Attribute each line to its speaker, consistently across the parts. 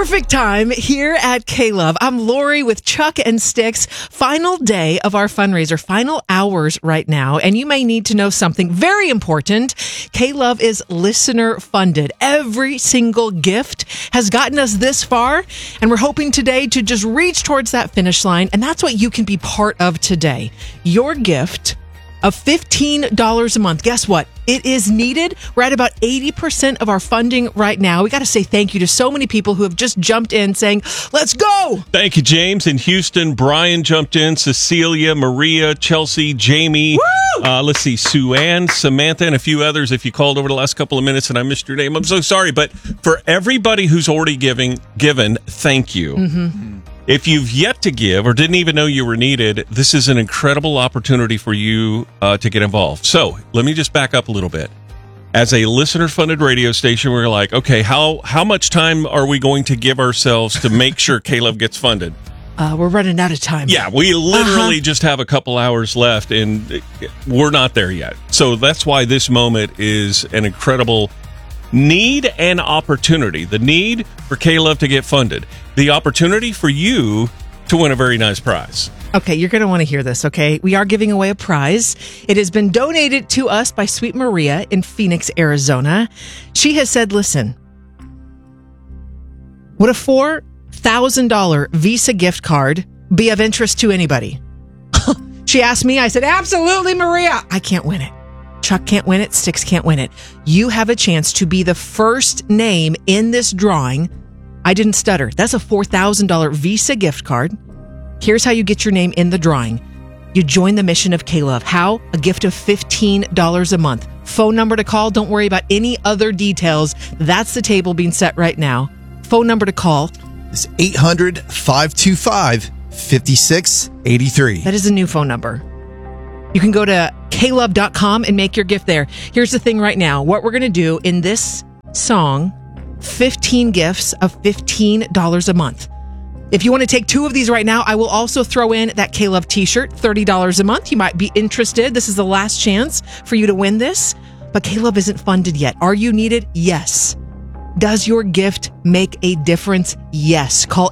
Speaker 1: Perfect time here at K-Love. I'm Lori with Chuck and Sticks. Final day of our fundraiser, final hours right now. And you may need to know something very important. K-Love is listener funded. Every single gift has gotten us this far. And we're hoping today to just reach towards that finish line. And that's what you can be part of today. Your gift of $15 a month. Guess what? It is needed. We're at about 80% of our funding right now. We got to say thank you to so many people who have just jumped in saying, let's go.
Speaker 2: Thank you, James. In Houston, Brian jumped in, Cecilia, Maria, Chelsea, Jamie. Let's see, Sue Ann, Samantha, and a few others. If you called over the last couple of minutes and I missed your name, I'm so sorry. But for everybody who's already given, thank you. Mm-hmm. If you've yet to give or didn't even know you were needed, this is an incredible opportunity for you to get involved. So let me just back up a little bit. As a listener-funded radio station, we're like, okay, how much time are we going to give ourselves to make sure K-Love gets funded?
Speaker 1: We're running out of time.
Speaker 2: Yeah, we literally just have a couple hours left, and we're not there yet. So that's why this moment is an incredible need and opportunity. The need for K-Love to get funded. The opportunity for you to win a very nice prize.
Speaker 1: Okay, you're going to want to hear this, okay? We are giving away a prize. It has been donated to us by Sweet Maria in Phoenix, Arizona. She has said, listen, would a $4,000 Visa gift card be of interest to anybody? She asked me. I said, absolutely, Maria. I can't win it. Chuck can't win it. Sticks can't win it. You have a chance to be the first name in this drawing. I didn't stutter. That's a $4,000 Visa gift card. Here's how you get your name in the drawing. You join the mission of K-Love. How? A gift of $15 a month. Phone number to call. Don't worry about any other details. That's the table being set right now. Phone number to call.
Speaker 3: It's 800-525-5683.
Speaker 1: That is a new phone number. You can go to klove.com and make your gift there. Here's the thing right now. What we're going to do in this song, 15 gifts of $15 a month. If you want to take two of these right now, I will also throw in that K-Love t-shirt, $30 a month. You might be interested. This is the last chance for you to win this. But K-Love isn't funded yet. Are you needed? Yes. Does your gift make a difference? Yes. Call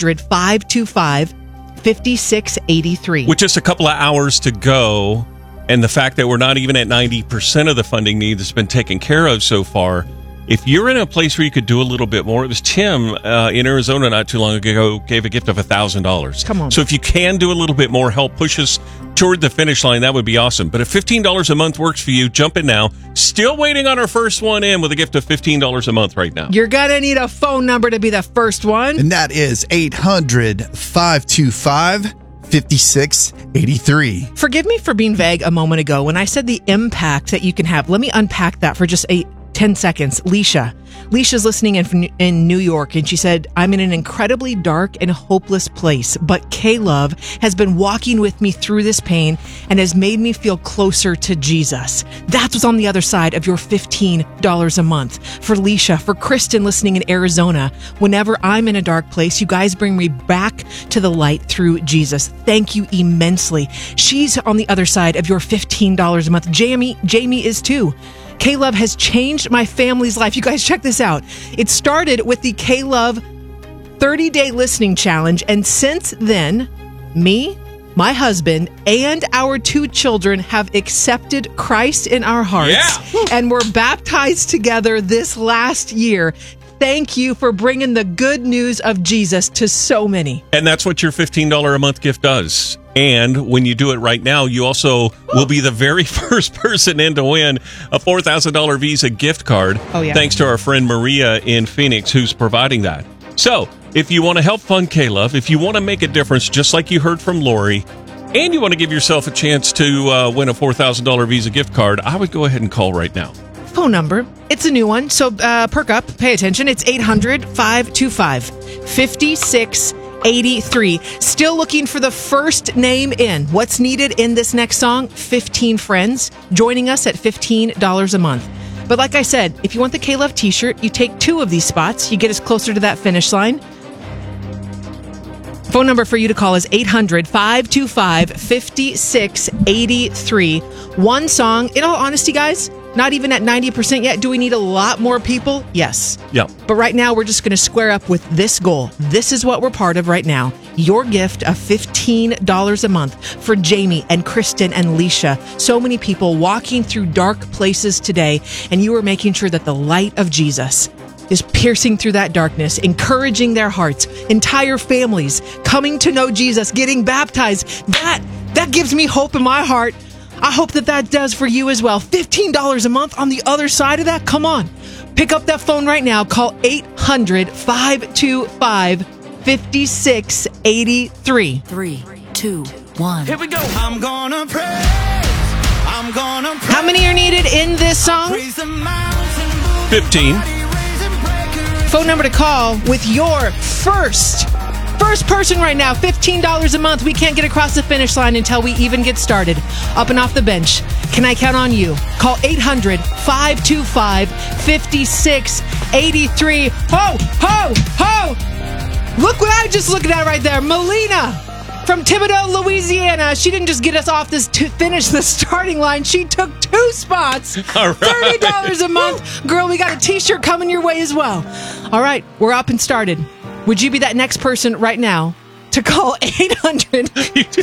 Speaker 1: 800-525-5683.
Speaker 2: With just a couple of hours to go, and the fact that we're not even at 90% of the funding need that's been taken care of so far, if you're in a place where you could do a little bit more, it was Tim in Arizona not too long ago gave a gift of $1,000.
Speaker 1: Come on.
Speaker 2: So if you can do a little bit more, help push us toward the finish line, that would be awesome. But if $15 a month works for you, jump in now. Still waiting on our first one in with a gift of $15 a month right now.
Speaker 1: You're going to need a phone number to be the first one.
Speaker 3: And that is 800-525-5683.
Speaker 1: Forgive me for being vague a moment ago when I said the impact that you can have. Let me unpack that for just 10 seconds. Leisha's listening in New York, and she said, I'm in an incredibly dark and hopeless place, but K-Love has been walking with me through this pain and has made me feel closer to Jesus. That's what's on the other side of your $15 a month. For Leisha, for Kristen listening in Arizona, whenever I'm in a dark place, you guys bring me back to the light through Jesus. Thank you immensely. She's on the other side of your $15 a month. Jamie is too. K-Love has changed my family's life. You guys check this out. It started with the K-Love 30-day listening challenge. And since then, me, my husband, and our two children have accepted Christ in our hearts. Yeah. And were baptized together this last year. Thank you for bringing the good news of Jesus to so many.
Speaker 2: And that's what your $15 a month gift does. And when you do it right now, you also will be the very first person in to win a $4,000 Visa gift card.
Speaker 1: Oh, yeah.
Speaker 2: Thanks to our friend Maria in Phoenix, who's providing that. So if you want to help fund K-Love, if you want to make a difference, just like you heard from Lori, and you want to give yourself a chance to win a $4,000 Visa gift card, I would go ahead and call right now.
Speaker 1: Phone number. It's a new one, so perk up, pay attention. It's 800-525-5683. Still looking for the first name in. What's needed in this next song? 15 friends joining us at $15 a month. But like I said, if you want the K-Love t-shirt, you take two of these spots. You get us closer to that finish line. Phone number for you to call is 800-525-5683. One song. In all honesty, guys, Not even at 90% yet. Do we need a lot more people? Yes.
Speaker 2: Yeah.
Speaker 1: But right now, we're just going to square up with this goal. This is what we're part of right now. Your gift of $15 a month for Jamie and Kristen and Leisha. So many people walking through dark places today, and you are making sure that the light of Jesus is piercing through that darkness, encouraging their hearts, entire families coming to know Jesus, getting baptized. That gives me hope in my heart. I hope that does for you as well. $15 a month on the other side of that. Come on. Pick up that phone right now. Call 800-525-5683.
Speaker 4: 3, 2, 1.
Speaker 5: Here we go. I'm gonna praise.
Speaker 1: How many are needed in this song?
Speaker 5: Praise the mountain.
Speaker 2: 15.
Speaker 1: Phone number to call with your first person right now. $15 a month. We can't get across the finish line until we even get started. Up and off the bench. Can I count on you? Call 800-525-5683. Ho, ho, ho! Look what I just looking at right there. Melina from Thibodaux, Louisiana. She didn't just get us off this to finish the starting line. She took 2 spots.
Speaker 2: All right.
Speaker 1: $30 a month. Girl, we got a t-shirt coming your way as well. All right, we're up and started. Would you be that next person right now to call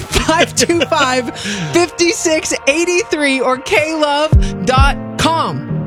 Speaker 1: 800-525-5683 or klove.com?